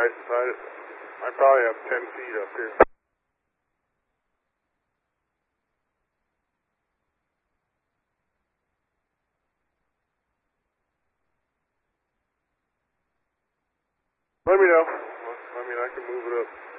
license. I probably have 10 feet up here. Let me know. I mean, I can move it up.